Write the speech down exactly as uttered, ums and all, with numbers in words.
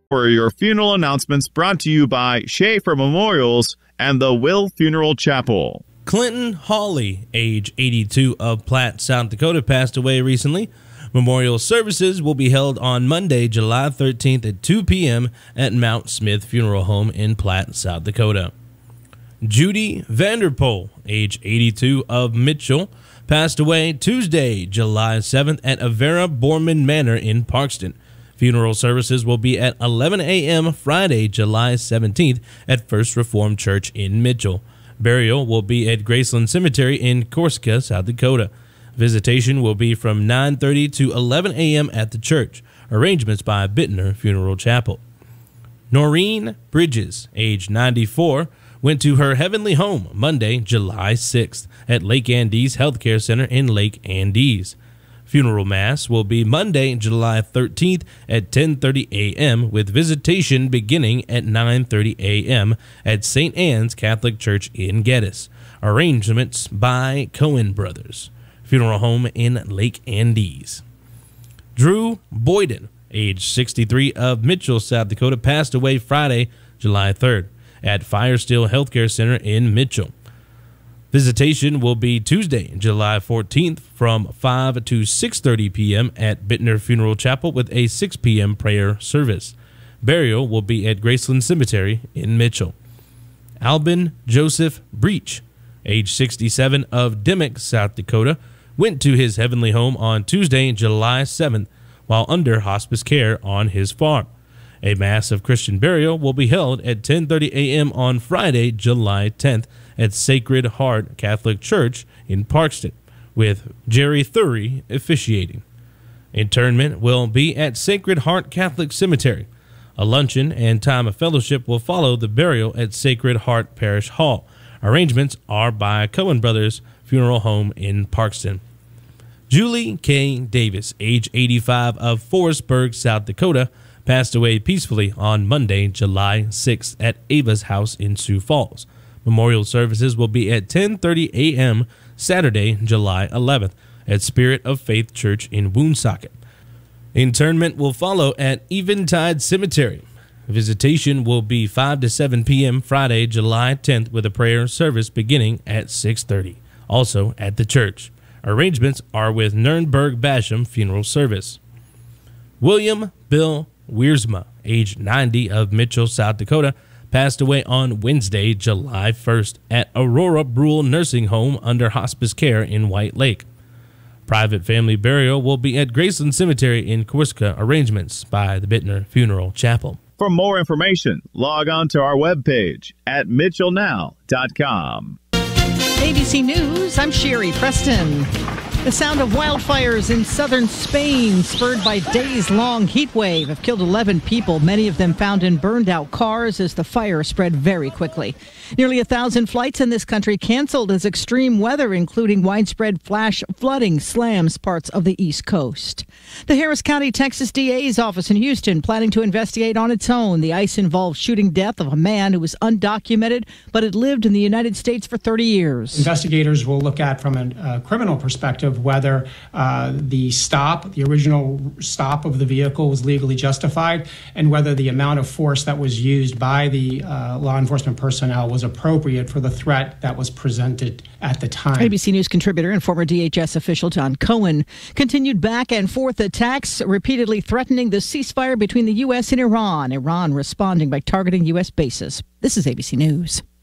For your funeral announcements brought to you by Schaefer Memorials and the Will Funeral Chapel. Clinton Hawley, age eighty-two, of Platte, South Dakota, passed away recently. Memorial services will be held on Monday, July thirteenth at two p.m. at Mount Smith Funeral Home in Platte, South Dakota. Judy Vanderpool, age eighty-two, of Mitchell, passed away Tuesday, July seventh at Avera Borman Manor in Parkston. Funeral services will be at eleven a.m. Friday, July seventeenth at First Reformed Church in Mitchell. Burial will be at Graceland Cemetery in Corsica, South Dakota. Visitation will be from nine thirty to eleven a.m. at the church. Arrangements by Bittner Funeral Chapel. Noreen Bridges, age ninety-four, went to her heavenly home Monday, July sixth at Lake Andes Healthcare Center in Lake Andes. Funeral Mass will be Monday, July thirteenth at ten thirty a.m. with visitation beginning at nine thirty a.m. at Saint Anne's Catholic Church in Geddes. Arrangements by Cohen Brothers. Funeral home in Lake Andes. Drew Boyden, age sixty-three, of Mitchell, South Dakota, passed away Friday, July third at Firesteel Healthcare Center in Mitchell. Visitation will be Tuesday, July fourteenth from five to six thirty p.m. at Bittner Funeral Chapel with a six p.m. prayer service. Burial will be at Graceland Cemetery in Mitchell. Albin Joseph Breach, age sixty-seven, of Dimmock, South Dakota, went to his heavenly home on Tuesday, July seventh, while under hospice care on his farm. A Mass of Christian burial will be held at ten thirty a.m. on Friday, July tenth, at Sacred Heart Catholic Church in Parkston, with Jerry Thury officiating. Interment will be at Sacred Heart Catholic Cemetery. A luncheon and time of fellowship will follow the burial at Sacred Heart Parish Hall. Arrangements are by Cohen Brothers Funeral Home in Parkston. Julie K. Davis, age eighty-five, of Forestburg, South Dakota, passed away peacefully on Monday, July sixth at Ava's house in Sioux Falls. Memorial services will be at ten thirty a.m. Saturday, July eleventh at Spirit of Faith Church in Woonsocket. Interment will follow at Eventide Cemetery. Visitation will be five to seven p.m. Friday, July tenth with a prayer service beginning at six thirty, also at the church. Arrangements are with Nurnberg Basham Funeral Service. William Bill Wiersma, age ninety, of Mitchell, South Dakota, passed away on Wednesday, July first at Aurora Brule Nursing Home under hospice care in White Lake. Private family burial will be at Graceland Cemetery in Corsica. Arrangements by the Bittner Funeral Chapel. For more information, log on to our webpage at mitchell now dot com. A B C News, I'm Sherry Preston. The sound of wildfires in southern Spain, spurred by days-long heat wave, have killed eleven people, many of them found in burned-out cars as the fire spread very quickly. Nearly a thousand flights in this country canceled as extreme weather, including widespread flash flooding, slams parts of the East Coast. The Harris County, Texas D A's office in Houston planning to investigate on its own the ICE-involved shooting death of a man who was undocumented but had lived in the United States for thirty years. Investigators will look at, from a uh, criminal perspective, whether uh, the stop, the original stop of the vehicle was legally justified, and whether the amount of force that was used by the uh, law enforcement personnel was appropriate for the threat that was presented at the time. A B C News contributor and former D H S official John Cohen continued back and forth attacks, repeatedly threatening the ceasefire between the U S and Iran. Iran responding by targeting U S bases. This is A B C News.